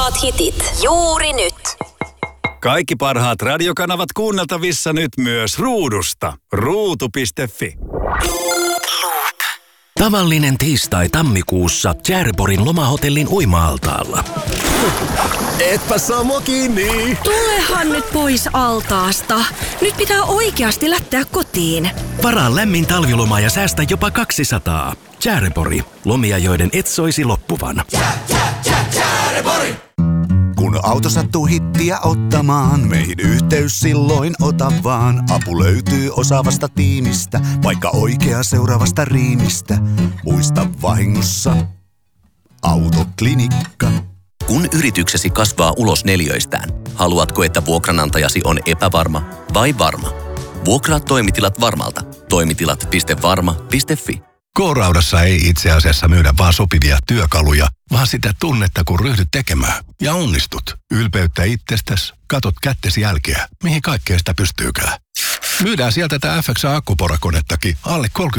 Parhaat hitit juuri nyt. Kaikki parhaat radiokanavat kuunneltavissa nyt myös ruudusta. Ruutu.fi. Tavallinen tiistai tammikuussa Tjärborin lomahotellin uima-altaalla. Etpä saa mua kiinni. Tulehan nyt pois altaasta. Nyt pitää oikeasti lähteä kotiin. Varaa lämmin talviloma ja säästä jopa 200. Tjärpori. Lomia, joiden et soisi loppuvan. Tjärpori! Kun auto sattuu hittiä ottamaan, meihin yhteys silloin ota vaan. Apu löytyy osaavasta tiimistä, vaikka oikea seuraavasta riimistä. Muista vahingossa Autoklinikka. Kun yrityksesi kasvaa ulos neliöistään, haluatko, että vuokranantajasi on epävarma vai varma? Vuokraa toimitilat Varmalta. Toimitilat.varma.fi. K-Raudassa ei itse asiassa myydä vaan sopivia työkaluja, vaan sitä tunnetta, kun ryhdyt tekemään. Ja onnistut. Ylpeyttä itsestäsi, katot kättesi jälkeä, mihin kaikkea sitä pystyykään. Myydään sieltä tätä FX-akkuporakonettakin alle 30